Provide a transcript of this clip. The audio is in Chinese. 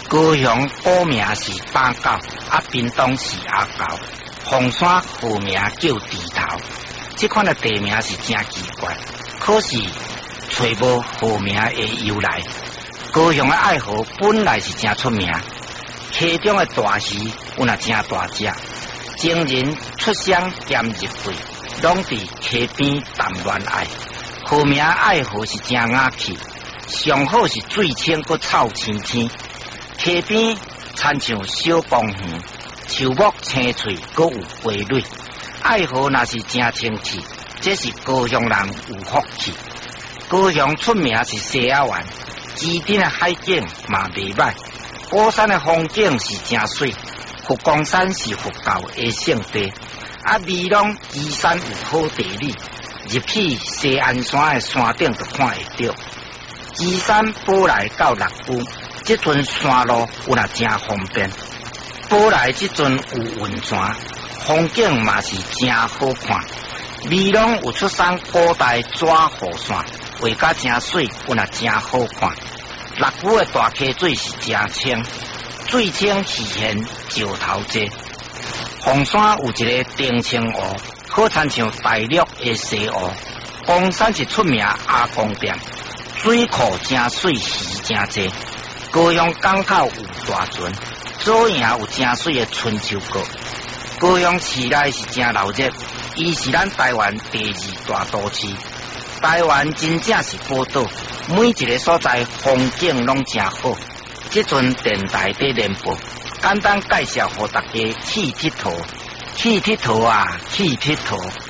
高雄古名是八角，屏东是阿狗，凤山副名叫猪头。这款的地名是真奇怪，可是找无好名的由来。高雄的爱河本来是真出名，溪中的大鱼有那真大只，情人出乡兼入柜，拢伫溪边谈恋爱。好名爱河是真雅气，上好是水清佮草青青，溪边参像小公园，树木青翠佮有花蕊。爱河若是真清气，这是高雄人有福气。高雄出名是西雅湾，基顶的海景嘛袂歹，鼓山的风景是真水，佛光山是佛教的圣地，美浓基山有好地理，入去西安山的山顶就看会到。基山坡来到六姑，这阵山路有那真方便，坡来这阵有温泉，风景嘛是真好看。美浓有出产古代纸雨伞，画甲真水，有那真好看。六姑的大溪水是真清，水清气现石头济。凤山有一个丁青湖，好参像大陆的西湖。公山是出名阿公店，水库真水，鱼真济。高雄港口有大船，左营有真水的春秋阁。高雄市内是真闹热，伊是咱台湾第二大都市。台湾真正是宝岛，每一个所在风景拢真好。这阵电台在联播，简单介绍给大家去佚佗。去佚佗啊，去佚佗！